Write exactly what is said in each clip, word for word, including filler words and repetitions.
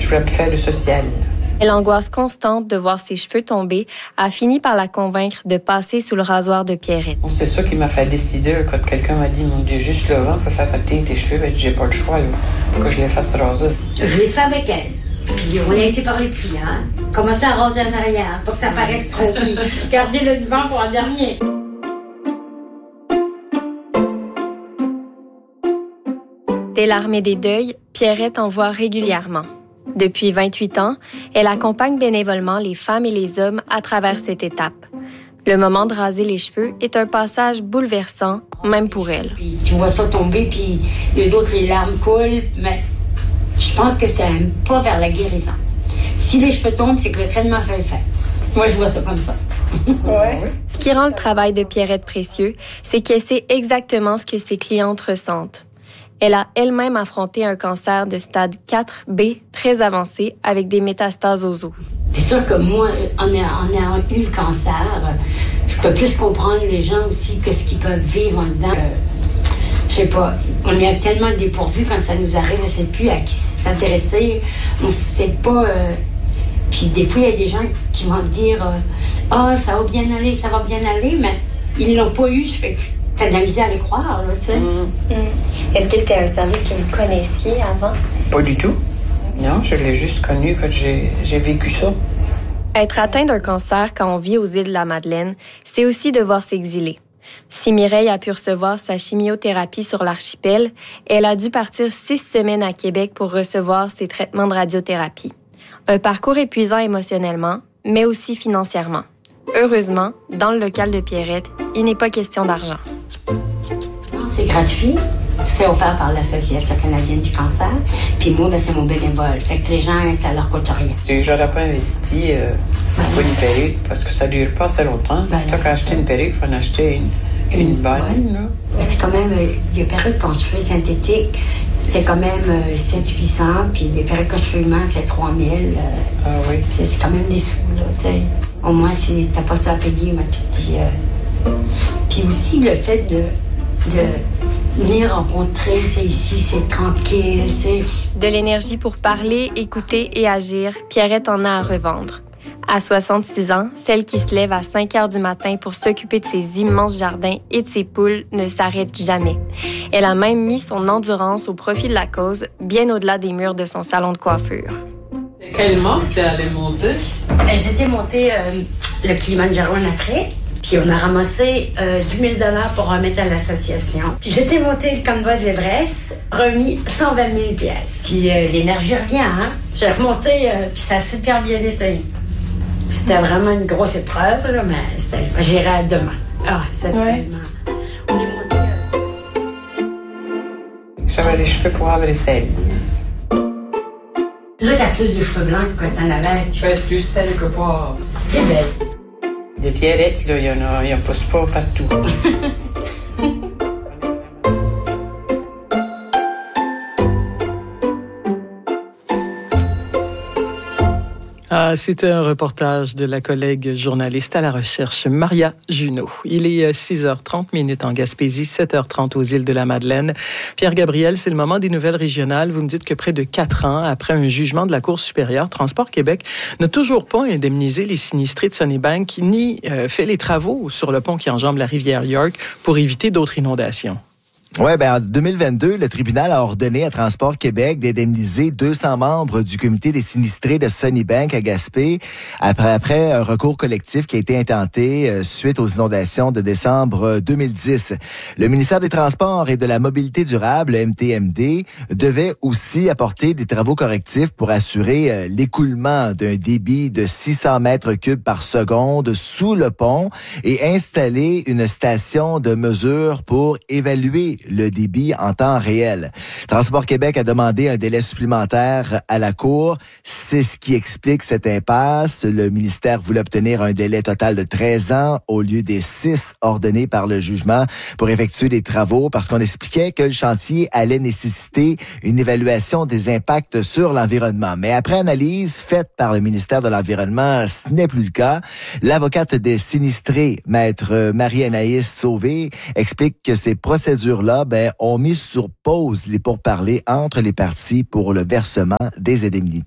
voulais plus faire le social. Et l'angoisse constante de voir ses cheveux tomber a fini par la convaincre de passer sous le rasoir de Pierrette. C'est ça qui m'a fait décider quand quelqu'un m'a dit « Mon Dieu, juste le vent peut faire péter tes cheveux. » Ben, j'ai pas le choix, là. Faut que je les fasse raser. Je l'ai fait avec elle. Puis on a été par les petits, hein. Commencer à raser en arrière, pas que ça paraisse trop. Puis garder le devant pour un dernier. Dès l'armée des deuils, Pierrette en voit régulièrement. Depuis vingt-huit ans, elle accompagne bénévolement les femmes et les hommes à travers cette étape. Le moment de raser les cheveux est un passage bouleversant, même pour elle. Puis tu vois ça tomber, puis les autres, les larmes coulent, mais je pense que c'est un pas vers la guérison. Si les cheveux tombent, c'est que le traitement fait effet. Moi, je vois ça comme ça. Ouais. Ce qui rend le travail de Pierrette précieux, c'est qu'elle sait exactement ce que ses clientes ressentent. Elle a elle-même affronté un cancer de stade quatre B très avancé avec des métastases aux os. C'est sûr que moi, en ayant eu le cancer, je peux plus comprendre les gens aussi que ce qu'ils peuvent vivre en dedans. Euh, je sais pas, on est tellement dépourvus quand ça nous arrive, on ne sait plus à qui s'intéresser, on ne sait pas... Euh, puis des fois, il y a des gens qui vont dire « Ah, oh, ça va bien aller, ça va bien aller », mais ils l'ont pas eu, je fais que... T'as de la misère à les croire, là, tu sais. Mmh. Mmh. Est-ce que c'était un service que vous connaissiez avant? Pas du tout. Non, je l'ai juste connu quand j'ai, j'ai vécu ça. Être atteint d'un cancer quand on vit aux îles de la Madeleine, c'est aussi devoir s'exiler. Si Mireille a pu recevoir sa chimiothérapie sur l'archipel, elle a dû partir six semaines à Québec pour recevoir ses traitements de radiothérapie. Un parcours épuisant émotionnellement, mais aussi financièrement. Heureusement, dans le local de Pierrette, il n'est pas question d'argent. C'est gratuit. C'est offert par l'Association canadienne du cancer. Puis moi, ben, c'est mon bénévole. Fait que les gens, ça leur coûte rien. Et j'aurais pas investi euh, ben, pour une perruque parce que ça dure pas assez longtemps. Ben, T'as qu'à acheter une perruque, il faut en acheter une, une, une bonne. bonne. Là. C'est quand même euh, des perruques en cheveux synthétiques. C'est quand même euh, sept cents huit cents. Puis des perruques en cheveux humains, c'est trois mille. Euh, ah oui. C'est, c'est quand même des sous, là, tu sais. Au moins, si t'as pas ça à payer, moi, tu te dis... Euh... Puis aussi, le fait de... de venir rencontrer, c'est ici, c'est tranquille, c'est... De l'énergie pour parler, écouter et agir, Pierrette en a à revendre. À soixante-six ans, celle qui se lève à cinq heures du matin pour s'occuper de ses immenses jardins et de ses poules ne s'arrête jamais. Elle a même mis son endurance au profit de la cause, bien au-delà des murs de son salon de coiffure. Quel manque t'es allée monter? Ben, j'étais montée euh, le Kilimanjaro en Afrique. Puis on a ramassé euh, dix mille dollars pour remettre à l'association. Puis j'étais montée le convoi de l'Everest, remis cent vingt mille pièces. Puis euh, l'énergie revient, hein. J'ai remonté, euh, puis ça a super bien été. C'était vraiment une grosse épreuve, là, mais c'était, j'irai demain. Ah, c'était ouais. tellement... On est monté... Euh... J'avais les cheveux pour avoir les selles. Là, t'as plus de cheveux blancs que t'en avais. Je vais être plus sel que poire. T'es belle. Des pierrettes, là, il y en a, il y en pousse pas partout. Ah, c'était un reportage de la collègue journaliste à la recherche Maria Junot. Il est six heures trente minutes en Gaspésie, sept heures trente aux îles de la Madeleine. Pierre-Gabriel, c'est le moment des nouvelles régionales. Vous me dites que près de quatre ans après un jugement de la Cour supérieure, Transport Québec n'a toujours pas indemnisé les sinistrés de Sunnybank ni euh, fait les travaux sur le pont qui enjambe la rivière York pour éviter d'autres inondations. Oui, ben en deux mille vingt-deux, le tribunal a ordonné à Transport Québec d'indemniser deux cents membres du comité des sinistrés de Sunnybank à Gaspé après, après un recours collectif qui a été intenté euh, suite aux inondations de décembre deux mille dix. Le ministère des Transports et de la Mobilité durable, le M T M D, devait aussi apporter des travaux correctifs pour assurer euh, l'écoulement d'un débit de six cents mètres cubes par seconde sous le pont et installer une station de mesure pour évaluer le débit en temps réel. Transport Québec a demandé un délai supplémentaire à la Cour. C'est ce qui explique cette impasse. Le ministère voulait obtenir un délai total de treize ans au lieu des six ordonnés par le jugement pour effectuer des travaux parce qu'on expliquait que le chantier allait nécessiter une évaluation des impacts sur l'environnement. Mais après analyse faite par le ministère de l'Environnement, ce n'est plus le cas. L'avocate des sinistrés, maître Marie-Anaïs Sauvé, explique que ces procédures-là ben, ont mis sur pause les pourparlers entre les parties pour le versement des indemnités.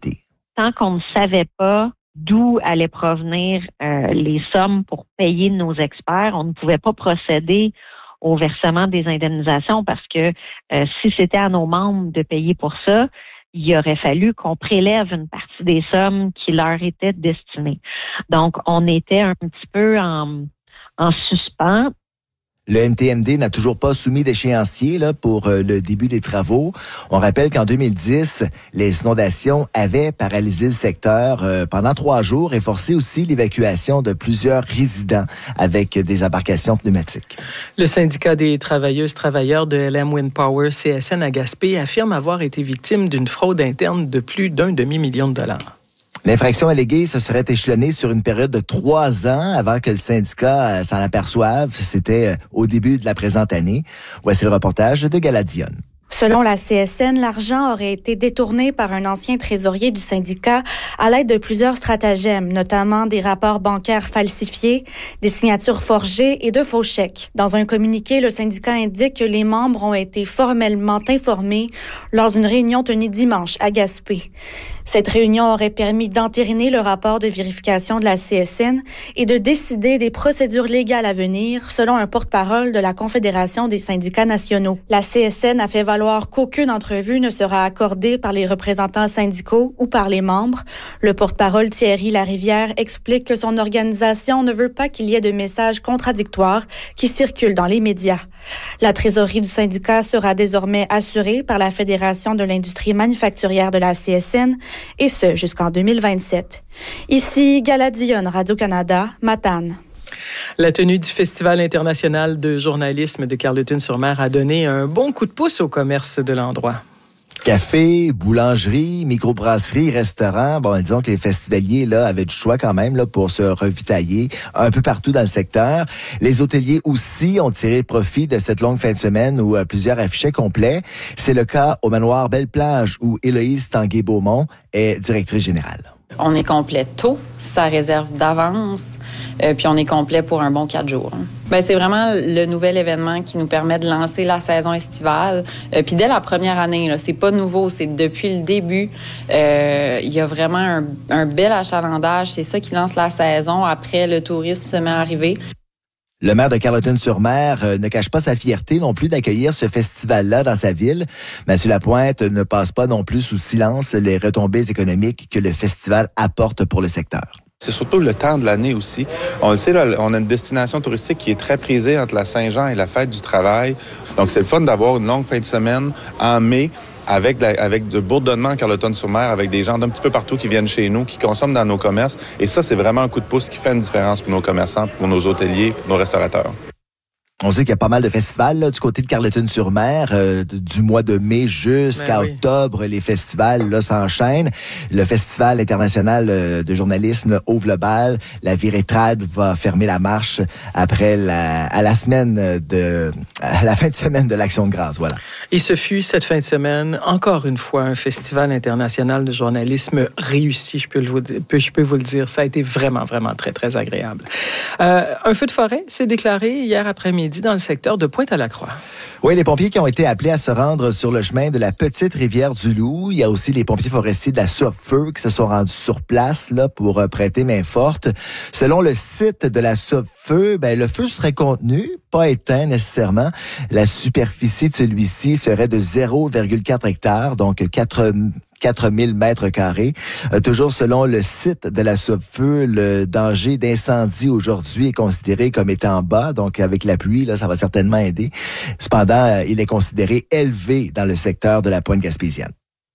tant qu'on ne savait pas d'où allaient provenir euh, les sommes pour payer nos experts, on ne pouvait pas procéder au versement des indemnisations parce que euh, si c'était à nos membres de payer pour ça, il aurait fallu qu'on prélève une partie des sommes qui leur étaient destinées. Donc, on était un petit peu en, en suspens. Le M T M D n'a toujours pas soumis d'échéancier là, pour euh, le début des travaux. On rappelle qu'en deux mille dix, les inondations avaient paralysé le secteur euh, pendant trois jours et forcé aussi l'évacuation de plusieurs résidents avec des embarcations pneumatiques. Le syndicat des travailleuses travailleurs de L M Wind Power C S N à Gaspé affirme avoir été victime d'une fraude interne de plus d'un demi-million de dollars. L'infraction alléguée se serait échelonnée sur une période de trois ans avant que le syndicat s'en aperçoive. C'était au début de la présente année. Voici le reportage de Galadion. Selon la C S N, l'argent aurait été détourné par un ancien trésorier du syndicat à l'aide de plusieurs stratagèmes, notamment des rapports bancaires falsifiés, des signatures forgées et de faux chèques. Dans un communiqué, le syndicat indique que les membres ont été formellement informés lors d'une réunion tenue dimanche à Gaspé. Cette réunion aurait permis d'entériner le rapport de vérification de la C S N et de décider des procédures légales à venir, selon un porte-parole de la Confédération des syndicats nationaux. La C S N a fait valoir qu'aucune entrevue ne sera accordée par les représentants syndicaux ou par les membres. Le porte-parole Thierry Larivière explique que son organisation ne veut pas qu'il y ait de messages contradictoires qui circulent dans les médias. La trésorerie du syndicat sera désormais assurée par la Fédération de l'industrie manufacturière de la C S N, et ce jusqu'en deux mille vingt-sept. Ici, Galadion, Radio-Canada, Matane. La tenue du Festival international de journalisme de Carleton-sur-Mer a donné un bon coup de pouce au commerce de l'endroit. Café, boulangerie, microbrasserie, restaurant. Bon, disons que les festivaliers là avaient du choix quand même là pour se revitailler un peu partout dans le secteur. Les hôteliers aussi ont tiré profit de cette longue fin de semaine où euh, plusieurs affichaient complets. C'est le cas au manoir Belle-Plage où Héloïse Tanguay-Beaumont est directrice générale. On est complet tôt, ça réserve d'avance, euh, puis on est complet pour un bon quatre jours. Hein. Ben, c'est vraiment le nouvel événement qui nous permet de lancer la saison estivale. Euh, puis dès la première année, là, c'est pas nouveau, c'est depuis le début. Euh, il y a vraiment un, un bel achalandage, c'est ça qui lance la saison. Après, le tourisme se met à arriver. Le maire de Carleton-sur-Mer euh, ne cache pas sa fierté non plus d'accueillir ce festival-là dans sa ville. Mathieu Lapointe ne passe pas non plus sous silence les retombées économiques que le festival apporte pour le secteur. C'est surtout le temps de l'année aussi. On le sait, là, on a une destination touristique qui est très prisée entre la Saint-Jean et la fête du travail. Donc, c'est le fun d'avoir une longue fin de semaine en mai avec de, la, avec de bourdonnement à Carleton-sur-Mer, avec des gens d'un petit peu partout qui viennent chez nous, qui consomment dans nos commerces. Et ça, c'est vraiment un coup de pouce qui fait une différence pour nos commerçants, pour nos hôteliers, pour nos restaurateurs. On sait qu'il y a pas mal de festivals là, du côté de Carleton-sur-Mer. Euh, du mois de mai jusqu'à ben oui. octobre, les festivals là, s'enchaînent. Le Festival international de journalisme là, ouvre le bal. La Virétrade va fermer la marche après la, à la semaine de à la fin de semaine de l'Action de grâce. Voilà. Et ce fut cette fin de semaine, encore une fois, un Festival international de journalisme réussi, je peux, vous dire, je peux vous le dire. Ça a été vraiment, vraiment très, très agréable. Euh, un feu de forêt s'est déclaré hier après-midi dans le secteur de Pointe-à-la-Croix. Oui, les pompiers qui ont été appelés à se rendre sur le chemin de la petite rivière du Loup. Il y a aussi les pompiers forestiers de la Sauve-Feu qui se sont rendus sur place là, pour prêter main forte. Selon le site de la Sauve-Feu, ben, le feu serait contenu, pas éteint nécessairement. La superficie de celui-ci serait de zéro virgule quatre hectares, donc quatre quatre mille mètres carrés. Euh, toujours selon le site de la Sauve-Feu, le danger d'incendie aujourd'hui est considéré comme étant bas. Donc, avec la pluie, là, ça va certainement aider. Cependant, euh, il est considéré élevé dans le secteur de la pointe gaspésienne.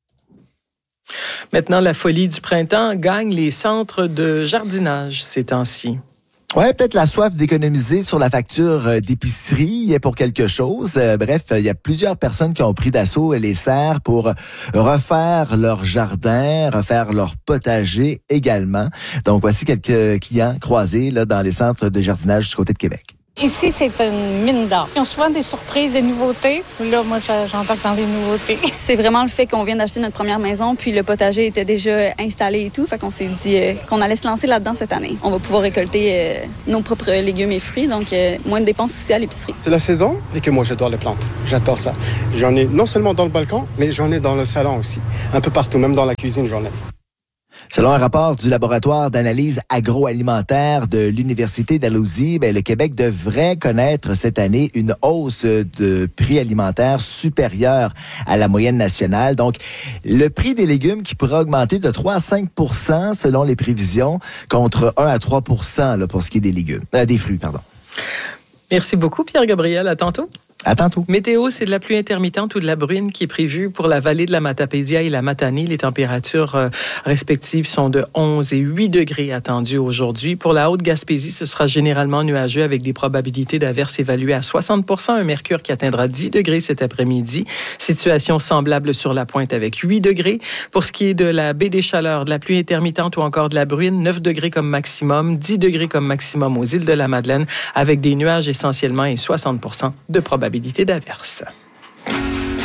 Maintenant, la folie du printemps gagne les centres de jardinage ces temps-ci. Ouais, peut-être la soif d'économiser sur la facture d'épicerie pour quelque chose. Euh, bref, il y a plusieurs personnes qui ont pris d'assaut les serres pour refaire leur jardin, refaire leur potager également. Donc, voici quelques clients croisés là dans les centres de jardinage du côté de Québec. Ici, c'est une mine d'or. Ils ont souvent des surprises, des nouveautés. Là, moi, j'entends que dans des nouveautés. C'est vraiment le fait qu'on vient d'acheter notre première maison, puis le potager était déjà installé et tout. Fait qu'on s'est dit euh, qu'on allait se lancer là-dedans cette année. On va pouvoir récolter euh, nos propres légumes et fruits, donc euh, moins de dépenses aussi à l'épicerie. C'est la saison et que moi, j'adore les plantes. J'adore ça. J'en ai non seulement dans le balcon, mais j'en ai dans le salon aussi. Un peu partout, même dans la cuisine, j'en ai. Selon un rapport du laboratoire d'analyse agroalimentaire de l'Université d'Dalhousie, ben, le Québec devrait connaître cette année une hausse de prix alimentaire supérieure à la moyenne nationale. Donc, le prix des légumes qui pourrait augmenter de trois à cinq pour cent selon les prévisions, contre un à trois pour cent là, pour ce qui est des légumes, euh, des fruits, pardon. Merci beaucoup, Pierre-Gabriel. À tantôt. À tantôt. Météo, c'est de la pluie intermittente ou de la bruine qui est prévue pour la vallée de la Matapédia et la Matanie. Les températures euh, respectives sont de onze et huit degrés attendues aujourd'hui. Pour la Haute-Gaspésie, ce sera généralement nuageux avec des probabilités d'averses évaluées à soixante pour cent. Un mercure qui atteindra dix degrés cet après-midi. Situation semblable sur la Pointe avec huit degrés. Pour ce qui est de la baie des Chaleurs, de la pluie intermittente ou encore de la bruine, neuf degrés comme maximum, dix degrés comme maximum aux îles de la Madeleine avec des nuages essentiellement et soixante pour cent de probabilité d'averse.